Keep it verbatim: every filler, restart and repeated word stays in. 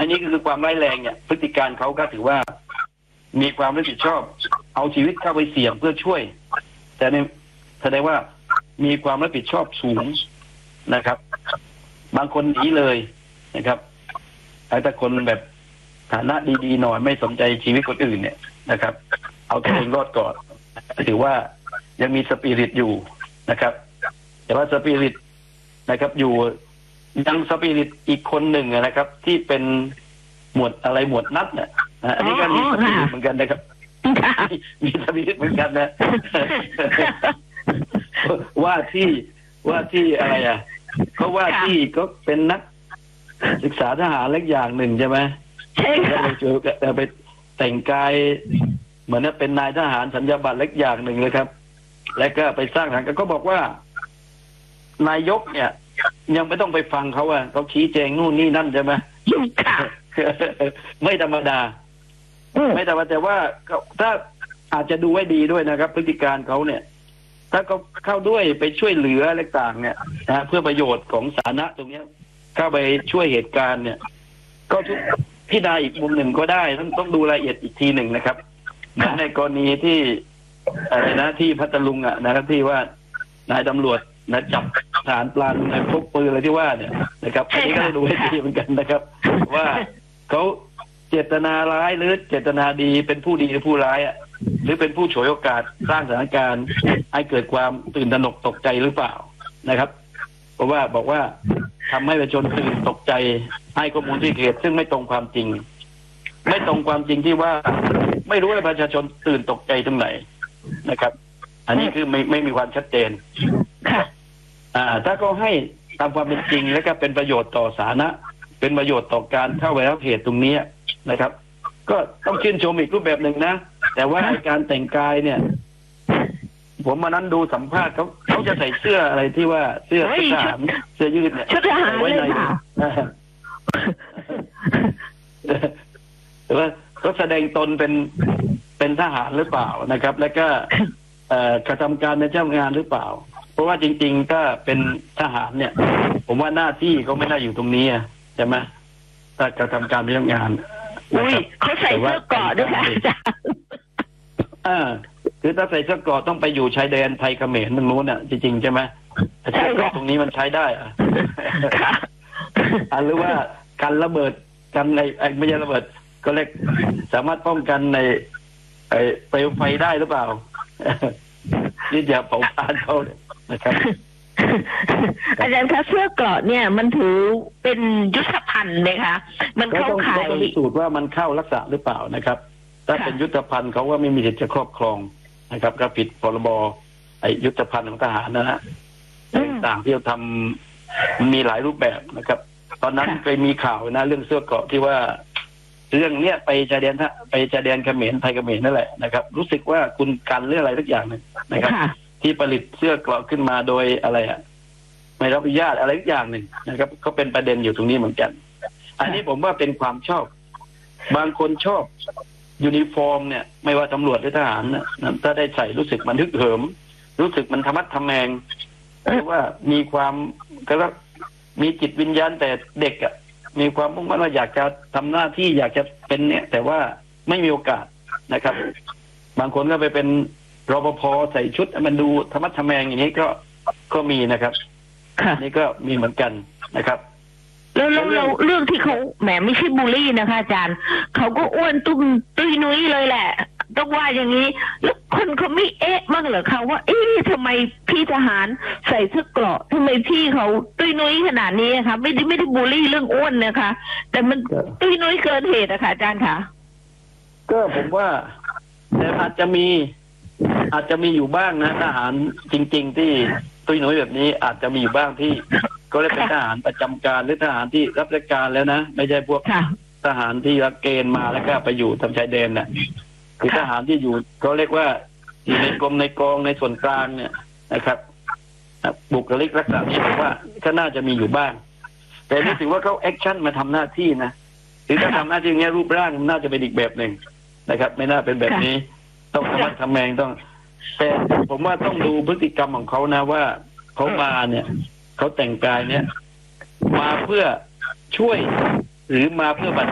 อันนี้คือความร้ายแรงเนี่ยพฤติการเขาก็ถือว่ามีความรับผิดชอบเอาชีวิตเข้าไปเสี่ยงเพื่อช่วยแต่ในแสดงว่ามีความรับผิดชอบสูงนะครับบางคนหนีเลยนะครับแต่คนแบบฐานะดีๆหน่อยไม่สนใจชีวิตคนอื่นเนี่ยนะครับเอาตัวเองรอดก่อนถือว่ายังมีสปิริตอยู่นะครับแต่ว่าสปิริตนะครับอยู่ยังสปิริตอีกคนหนึ่งนะครับที่เป็นหมวดอะไรหมวดนัดเนี่ยอันนี้ก็มีสปิริตเหมือนกันนะครับมีสปิริตเหมือนกันนะว่าที่ว่าที่อะไรอ่ะเขาว่าที่ก็เป็นนักศึกษาทหารเล็กอย่างหนึ่งใช่ไหมใช่ค่ะแต่ไปแต่งกายเหมือนเป็นนายทหารสัญญาบัตรเล็กอย่างหนึ่งเลยครับแล้วก็ไปสร้างทางก็บอกว่านายกเนี่ยยังไม่ต้องไปฟังเขาอ่ะเขาชี้แจงนู่นนี่นั่นใช่ไหมไม่ธรรมดาไม่ธรรมดาแต่ว่าถ้าอาจจะดูไว้ดีด้วยนะครับพฤติการเขาเนี่ยถ้าเขาเข้าด้วยไปช่วยเหลืออะไรต่างเนี่ยนะเพื่อประโยชน์ของสาธารณะตรงนี้เข้าไปช่วยเหตุการณ์เนี่ยก็ทุกพิจารณาอีกมุมหนึ่งก็ได้ต้องต้องดูรายละเอียดอีกทีหนึ่งนะครับเหมือนในกรณีที่อะไรนะที่พัทลุงอ่ะนะครับที่ว่านายตำรวจนะจับฐานปลาในพกปืนอะไรที่ว่าเนี่ยนะครับอันนี้ก็ต้องดูให้ดีเหมือนกันนะครับว่าเขาเจตนาร้ายหรือเจตนาดีเป็นผู้ดีหรือผู้ร้ายอ่ะหรือเป็นผู้ฉวยโอกาสสร้างสถานการณ์ให้เกิดความตื่นตระหนกตกใจหรือเปล่านะครับเพราะว่าบอกว่าทำให้ประชาชนตื่นตกใจให้ข้อมูลที่เกิดซึ่งไม่ตรงความจริงไม่ตรงความจริงที่ว่าไม่รู้ว่าประชาชนตื่นตกใจตรงไหนนะครับอันนี้คือไม่ไม่มีความชัดเจนอ่าถ้าเขาให้ตามความเป็นจริงและก็เป็นประโยชน์ต่อสาธารณะเป็นประโยชน์ต่อการเข้าไปรับเหตุตรงนี้นะครับก็ต้องชื่นชมอีกรูปแบบหนึ่งนะแต่ว่าการแต่งกายเนี่ยผมมานั้นดูสัมภาษณ์เขาเขาจะใส่เสื้ออะไรที่ว่าเสื้อทหารเสื้อยืดเนี่ยไว้ในแต่ว่าก็แสดงตนเป็นเป็นทหารหรือเปล่านะครับ แล้วก็กระทำการในเจ้างานหรือเปล่าเพราะว่าจริงๆถ้าเป็นทหารเนี่ยผมว่าหน้าที่เขาไม่ได้อยู่ตรงนี้ใช่ไหมถ้ากระทำการในเจ้างานอุ้ยเขาใส่เสื้อเกราะด้วยค่ะอ่าคือถ้าใส่เสื้อเกราะต้องไปอยู่ชายแดนไทยเขมรตรงนู้นอ่ะจริงๆใช่ไหมแต่เสื้อเกราะตรงนี้มันใช้ได้อ่ะหรือว่ากันระเบิดกันในไม่ใช่ระเบิดก็เรียกสามารถป้องกันในไอ้เปลวไฟได้หรือเปล่านี่จะเผาผลาญเขาเนี่ยนะครับอาจารย์คะเสื้อเกราะเนี่ยมันถือเป็นยุทธภัณฑ์ไหมคะมันเข้าข่ายต้องพิสูจน์ว่ามันเข้าลักษณะหรือเปล่านะครับถ้าเป็นยุทธภัณฑ์เขาว่าไม่มีสิทธิ์จะครอบครองนะครับก็ผิดพรบไอ้ยุทธภัณฑ์ของทหารนะฮะต่างที่เราทำมีหลายรูปแบบนะครับตอนนั้นเคยมีข่าวนะเรื่องเสื้อเกราะที่ว่าเรื่องเนี้ยไปชายแดนไปชายแดนเขมรไทยเขมรนั่นแหละนะครับรู้สึกว่าคุณกันเรื่องอะไรสักอย่างนึงนะครับที่ผลิตเสื้อเกราะขึ้นมาโดยอะไรอ่ะไม่รับอนุญาตอะไรสักอย่างหนึ่งนะครับก็เป็นประเด็นอยู่ตรงนี้เหมือนกันอันนี้ผมว่าเป็นความชอบบางคนชอบยูนิฟอร์มเนี่ยไม่ว่าตำรวจหรือทหารนะถ้าได้ใส่รู้สึกมันฮึกเหิมรู้สึกมันธรรมะทะแมงหรือว่ามีความก็มีจิตวิญญาณแต่เด็กอ่ะมีความมุ่งมั่นว่าอยากจะทำหน้าที่อยากจะเป็นเนี่ยแต่ว่าไม่มีโอกาสนะครับบางคนก็ไปเป็นรปภใส่ชุดมันดูธรรมะทะแมงอย่างนี้ก็ก็มีนะครับนี่ก็มีเหมือนกันนะครับแล้วแล้วเรื่องที่เขาแหมไม่ใช่บูลลี่นะคะอาจารย์เขาก็อ้วนตุ้มตุ้ยนุ้ยเลยแหละต้องว่าอย่างนี้แล้วคนเขาไม่เอ๊ะบ้างเหรอเขาว่าเอ๊ะทำไมพี่ทหารใส่เสื้อเกราะทำไมพี่เขาตุ้ยนุ้ยขนาดนี้คะไม่ได้ไม่ได้บูลลี่เรื่องอ้วนนะคะแต่มันตุ้ยนุ้ยเกินเหตุอะค่ะอาจารย์ค่ะก็ผมว่าแต่อาจจะมีอาจจะมีอยู่บ้างนะทหารจริงๆที่ตุ้ยนุ้ยแบบนี้อาจจะมีอยู่บ้างที่ก็เลยเป็นทหารประจำการหรือทหารที่รับราชการแล้วนะไม่ใช่พวกทหารที่รับเกณฑ์มาแล้วก็ไปอยู่ทำชายแดนน่ะคือทหารที่อยู่เขาเรียกว่าอยู่ในกรมในกองในส่วนกลางเนี่ยนะครับบุคลิกลักษณะนี้ผมว่าก็น่าจะมีอยู่บ้างแต่นี่ถือว่าเขาแอคชั่นมาทำหน้าที่นะหรือถ้าทำหน้าที่อย่างนี้รูปร่างน่าจะเป็นอีกแบบหนึ่งนะครับไม่น่าเป็นแบบนี้ต้องทำทำแมงต้องแต่ผมว่าต้องดูพฤติกรรมของเขานะว่าเขามาเนี่ยเขาแต่งกายเนี่ยมาเพื่อช่วยหรือมาเพื่อบัตร